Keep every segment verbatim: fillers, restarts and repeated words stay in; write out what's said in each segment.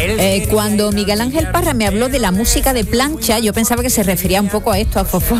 Eh, cuando Miguel Ángel Parra me habló de la música de plancha, yo pensaba que se refería un poco a esto, a Fofó,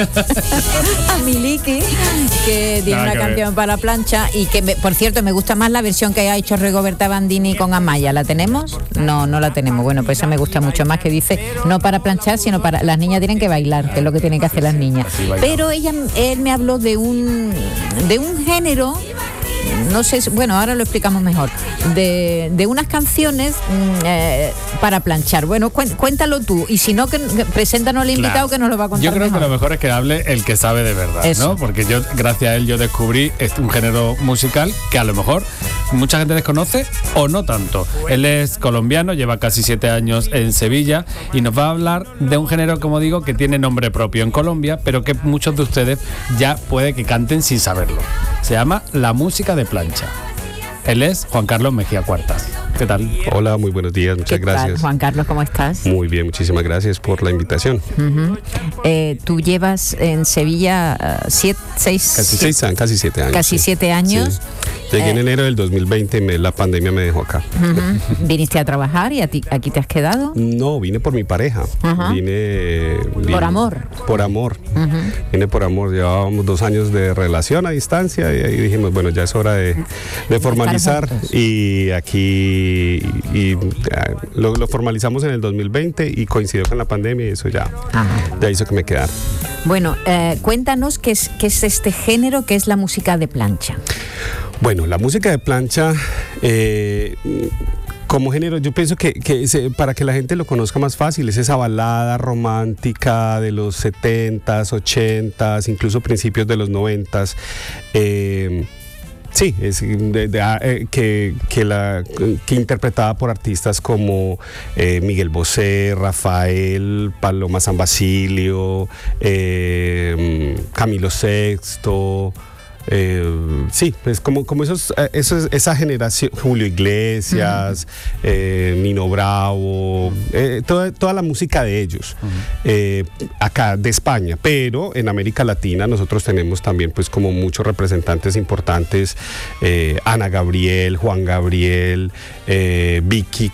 a Miliki, que tiene Nada una que canción ver. para plancha y que, me- por cierto, me gusta más la versión que ha hecho Rigoberta Bandini con Amaya. ¿La tenemos? No, no la tenemos. Bueno, pues esa me gusta mucho más, que dice, no para planchar, sino para... Las niñas tienen que bailar, que es lo que tienen que hacer las niñas. Pero ella, él me habló de un, de un género... No sé, si- bueno, ahora lo explicamos mejor. De, de unas canciones mm, eh, para planchar. Bueno, cuen- cuéntalo tú. Y si no, que, que preséntanos al invitado Claro. que nos lo va a contar Yo creo mejor. que lo mejor es que hable el que sabe de verdad, Eso. ¿no? Porque yo, gracias a él, yo descubrí este, un género musical que a lo mejor mucha gente desconoce o no tanto. Él es colombiano, lleva casi siete años en Sevilla y nos va a hablar de un género, como digo, que tiene nombre propio en Colombia, pero que muchos de ustedes ya puede que canten sin saberlo. Se llama la música de plancha. Él es Juan Carlos Mejía Cuartas. ¿Qué tal? Hola, muy buenos días, muchas ¿Qué tal, gracias. Juan Carlos, ¿cómo estás? Muy bien, muchísimas gracias por la invitación. Ujú. Eh, tú llevas en Sevilla uh, siete, seis, Casi seis años, casi siete años. casi sí. siete años. Sí. Llegué en Eh, enero del dos mil veinte, me- la pandemia me dejó acá. Ujú. Viniste a trabajar y a ti- aquí te has quedado. No, vine por mi pareja. Ajá. Vine, vine- Por amor. Por amor. Ujú. Vine por amor. Llevábamos dos años de relación a distancia y ahí dijimos, bueno, ya es hora de, de formalizar. juntos. Y aquí y, ah, lo, lo formalizamos en el dos mil veinte y coincidió con la pandemia y eso ya, Ajá. ya hizo que me quedara. Bueno, eh, cuéntanos qué es, qué es este género que es la música de plancha. Bueno, la música de plancha, eh, como género, yo pienso que, que se- para que la gente lo conozca más fácil, es esa balada romántica de los setentas, ochentas, incluso principios de los noventas. Eh, Sí, es de- de- ah, eh, que, que, la, que interpretada por artistas como eh, Miguel Bosé, Rafael, Paloma San Basilio, eh, Camilo Sexto. Eh, sí, es como, como esos, eh, esos, esa generación, Julio Iglesias, eh, Nino Bravo, eh, toda, toda la música de ellos, eh, acá de España, pero en América Latina nosotros tenemos también pues como muchos representantes importantes, eh, Ana Gabriel, Juan Gabriel, eh, Vicky